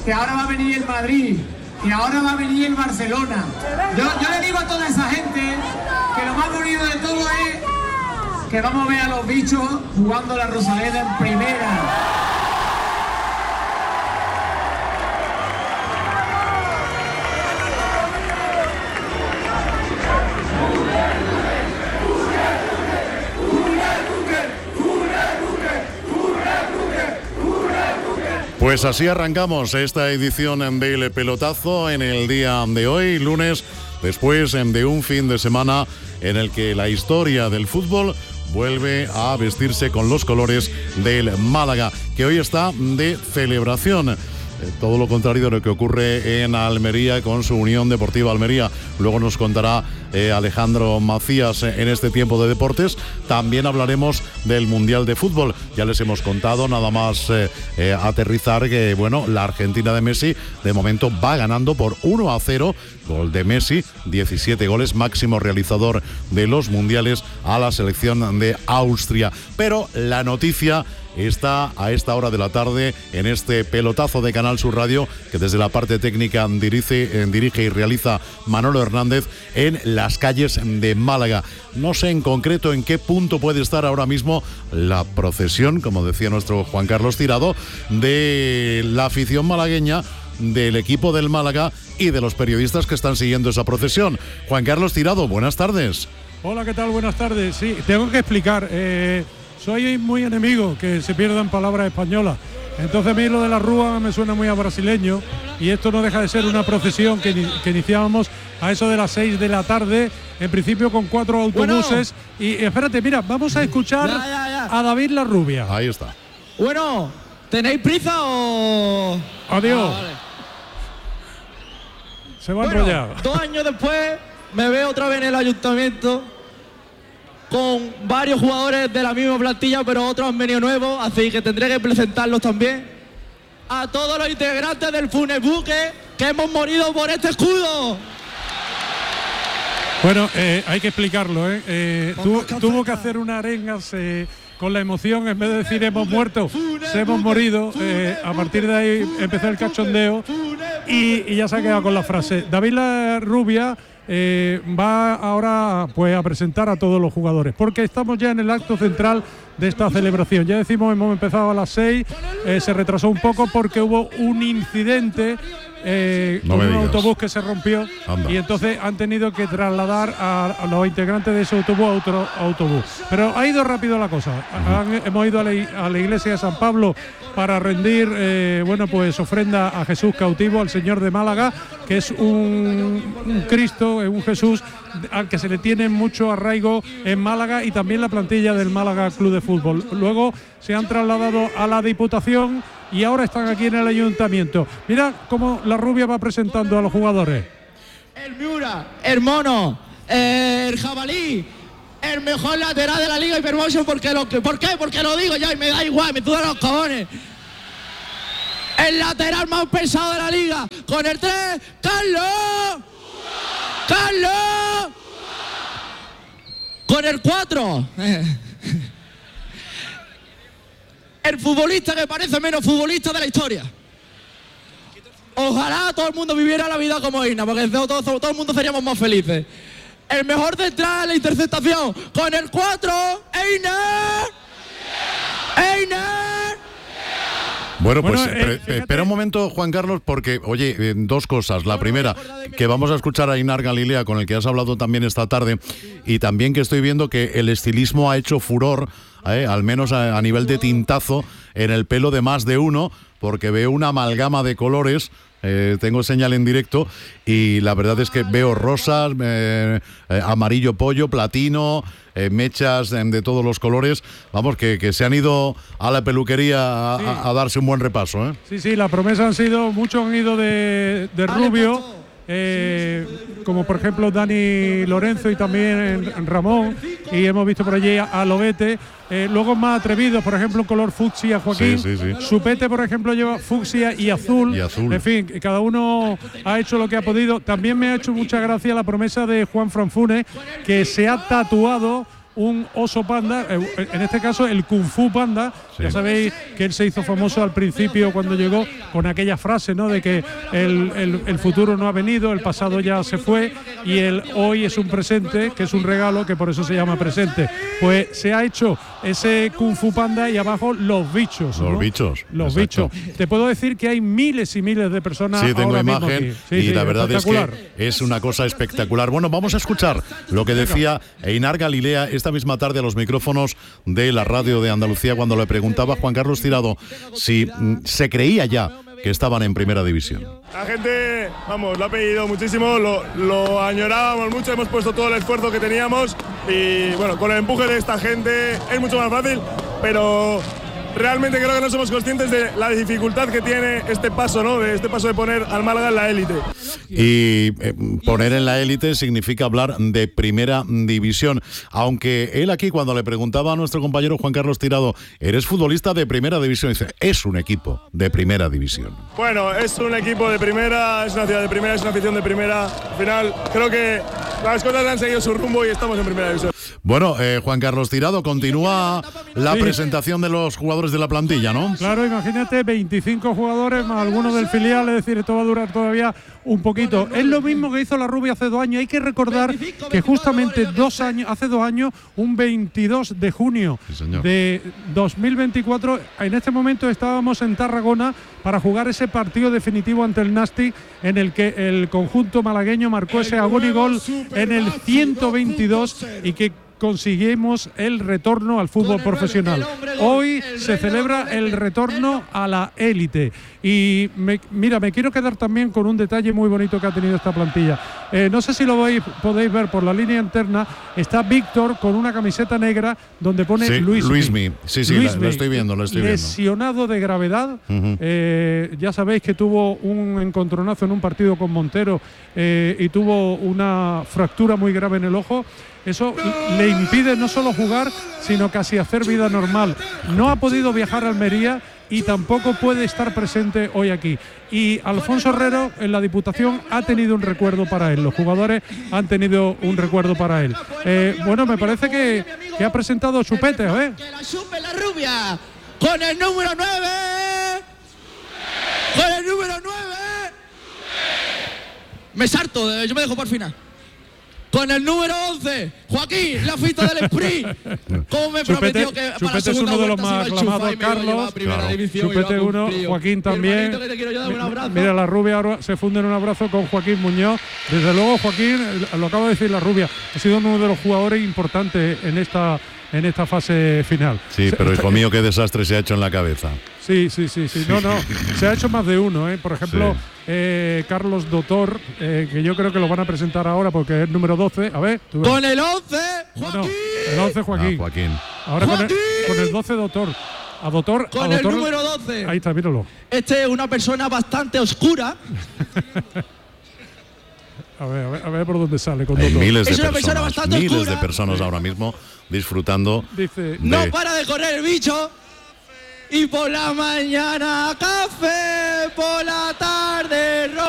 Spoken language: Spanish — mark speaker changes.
Speaker 1: que ahora va a venir el Madrid y ahora va a venir el Barcelona. Yo le digo a toda esa gente que lo más bonito de todo es que vamos a ver a los bichos jugando la Rosaleda en primera.
Speaker 2: Pues así arrancamos esta edición del Pelotazo en el día de hoy, lunes, después de un fin de semana en el que la historia del fútbol vuelve a vestirse con los colores del Málaga, que hoy está de celebración. Todo lo contrario de lo que ocurre en Almería con su Unión Deportiva Almería. Luego nos contará Alejandro Macías en este tiempo de deportes. También hablaremos del Mundial de Fútbol. Ya les hemos contado, nada más aterrizar, que bueno, la Argentina de Messi de momento va ganando por 1-0. Gol de Messi, 17 goles, máximo realizador de los mundiales a la selección de Austria. Pero la noticia está a esta hora de la tarde en este Pelotazo de Canal Sur Radio, que desde la parte técnica dirige y realiza Manolo Hernández en las calles de Málaga. No sé en concreto en qué punto puede estar ahora mismo la procesión, como decía nuestro Juan Carlos Tirado, de la afición malagueña, del equipo del Málaga y de los periodistas que están siguiendo esa procesión. Juan Carlos Tirado, buenas tardes.
Speaker 3: Hola, ¿qué tal? Buenas tardes. Sí, tengo que explicar. Soy muy enemigo que se pierdan palabras españolas. Entonces a mí lo de la Rúa me suena muy a brasileño, y esto no deja de ser una procesión que iniciábamos a eso de las 6 de la tarde, en principio con 4 autobuses. Bueno. Y espérate, mira, vamos a escuchar a David La Rubia.
Speaker 2: Ahí está.
Speaker 4: Bueno, ¿tenéis prisa o...?
Speaker 3: Adiós. Vale. Se va a enrollar.
Speaker 4: 2 años después me veo otra vez en el ayuntamiento con varios jugadores de la misma plantilla, pero otros han venido nuevos, así que tendré que presentarlos también. A todos los integrantes del Funebuque que hemos morido por este escudo.
Speaker 3: Bueno, hay que explicarlo, tuvo que hacer una arenga con la emoción, en vez de decir hemos muerto, se hemos morido. A partir de ahí empezó el cachondeo y ya se ha quedado con la frase. David La Rubia va ahora pues a presentar a todos los jugadores, porque estamos ya en el acto central de esta celebración. Ya decimos, hemos empezado a las 6, se retrasó un poco porque hubo un incidente con un autobús que se rompió. Anda. Y entonces han tenido que trasladar a los integrantes de ese autobús a otro autobús. Pero ha ido rápido la cosa. Hemos ido a la iglesia de San Pablo para rendir pues ofrenda a Jesús cautivo, al Señor de Málaga, que es un Cristo, un Jesús al que se le tiene mucho arraigo en Málaga, y también la plantilla del Málaga Club de Fútbol. Luego se han trasladado a la Diputación y ahora están aquí en el ayuntamiento. Mira cómo La Rubia va presentando a los jugadores.
Speaker 4: El Miura, el Mono, el Jabalí, el mejor lateral de la Liga Hypermotion. ¿Por qué? Porque lo digo ya y me da igual, me duelen los cojones. El lateral más pesado de la Liga, con el 3, Carlos. ¡Carlos! Con el 4. El futbolista que parece menos futbolista de la historia. Ojalá todo el mundo viviera la vida como Ina, porque todo el mundo seríamos más felices. El mejor central, la interceptación, con el 4, Einar.
Speaker 2: Bueno, pues espera un momento, Juan Carlos, porque, oye, 2 cosas. La primera, que vamos a escuchar a Einar Galilea, con el que has hablado también esta tarde, y también que estoy viendo que el estilismo ha hecho furor, al menos a nivel de tintazo, en el pelo de más de uno, porque veo una amalgama de colores. Tengo señal en directo y la verdad es que veo rosas, amarillo pollo, platino, mechas de todos los colores. Vamos, que se han ido a la peluquería a darse un buen repaso,
Speaker 3: Sí, la promesa muchos han ido de rubio. Como por ejemplo Dani Lorenzo y también Ramón, y hemos visto por allí a Lobete. Luego más atrevidos, por ejemplo, un color fucsia, Joaquín. Sí. Supete, por ejemplo, lleva fucsia y azul. En fin, cada uno ha hecho lo que ha podido. También me ha hecho mucha gracia la promesa de Juan Franfunes, que se ha tatuado un oso panda, en este caso el Kung Fu Panda. Sí. Ya sabéis que él se hizo famoso al principio cuando llegó con aquella frase, ¿no?, de que el futuro no ha venido, el pasado ya se fue y el hoy es un presente, que es un regalo, que por eso se llama presente. Pues se ha hecho ese Kung Fu Panda y abajo los bichos.
Speaker 2: Los
Speaker 3: ¿no?
Speaker 2: bichos.
Speaker 3: Los
Speaker 2: exacto.
Speaker 3: bichos. Te puedo decir que hay miles y miles de personas.
Speaker 2: Sí, tengo
Speaker 3: ahora
Speaker 2: imagen
Speaker 3: mismo aquí.
Speaker 2: y la verdad es que es una cosa espectacular. Bueno, vamos a escuchar lo que decía Einar Galilea esta misma tarde a los micrófonos de la radio de Andalucía cuando le preguntaba a Juan Carlos Tirado si se creía ya que estaban en primera división.
Speaker 5: La gente, vamos, lo ha pedido muchísimo, lo añorábamos mucho, hemos puesto todo el esfuerzo que teníamos y bueno, con el empuje de esta gente es mucho más fácil, pero realmente creo que no somos conscientes de la dificultad que tiene este paso, ¿no? De este paso de poner al Málaga en la élite.
Speaker 2: Y poner en la élite significa hablar de primera división. Aunque él aquí, cuando le preguntaba a nuestro compañero Juan Carlos Tirado, ¿eres futbolista de primera división? Dice, es un equipo de primera división.
Speaker 5: Bueno, es un equipo de primera, es una ciudad de primera, es una afición de primera. Al final, creo que las cosas han seguido su rumbo y estamos en primera división.
Speaker 2: Bueno, Juan Carlos Tirado, continúa la presentación de los jugadores de la plantilla, ¿no?
Speaker 3: Claro, imagínate, 25 jugadores más algunos del filial, es decir, esto va a durar todavía un poquito. Es lo mismo que hizo la Rubia hace 2 años. Hay que recordar que justamente hace 2 años, un 22 de junio de 2024, en este momento estábamos en Tarragona para jugar ese partido definitivo ante el Nastic, en el que el conjunto malagueño marcó ese agónico en el 122 y que conseguimos el retorno al fútbol profesional. Hoy se celebra el retorno a la élite. Y me quiero quedar también con un detalle muy bonito que ha tenido esta plantilla. No sé si podéis ver por la línea interna. Está Víctor con una camiseta negra donde pone Luismi.
Speaker 2: Sí, lo estoy viendo.
Speaker 3: Lesionado de gravedad. Ya sabéis que tuvo un encontronazo en un partido con Montero y tuvo una fractura muy grave en el ojo. Eso le impide no solo jugar, sino casi hacer vida normal. No ha podido viajar a Almería y tampoco puede estar presente hoy aquí. Y Alfonso Herrero en la Diputación ha tenido un recuerdo para él. Los jugadores han tenido un recuerdo para él. Bueno, me parece que ha presentado Chupete, a ver.
Speaker 4: Que la chupe la Rubia con el número 9. Con el número 9. Me sarto, yo me dejo por final. Con el número 11, Joaquín, la fita del sprint. Como me prometió que para la segunda
Speaker 3: Chupete es uno de los
Speaker 4: vuelta
Speaker 3: más aclamados, Carlos. Chupete 1, Joaquín también. Mira, la Rubia ahora se funde en un abrazo con Joaquín Muñoz. Desde luego, Joaquín, lo acaba de decir la Rubia, ha sido uno de los jugadores importantes en esta fase final.
Speaker 2: Sí, pero hijo mío, qué desastre se ha hecho en la cabeza.
Speaker 3: Sí. No, se ha hecho más de uno, Por ejemplo, Carlos Dotor, que yo creo que lo van a presentar ahora porque es el número 12. A ver, tú ves.
Speaker 4: Con el 11, Joaquín.
Speaker 3: No, el 11, Joaquín.
Speaker 2: Joaquín.
Speaker 3: Ahora con el 12, Dotor.
Speaker 4: Con el número 12.
Speaker 3: Ahí está, míralo.
Speaker 4: Este es una persona bastante oscura.
Speaker 3: A ver por dónde sale con
Speaker 2: Hay
Speaker 3: Dotor.
Speaker 2: miles de personas ahora mismo disfrutando.
Speaker 4: No para de correr el bicho. Y por la mañana café, por la tarde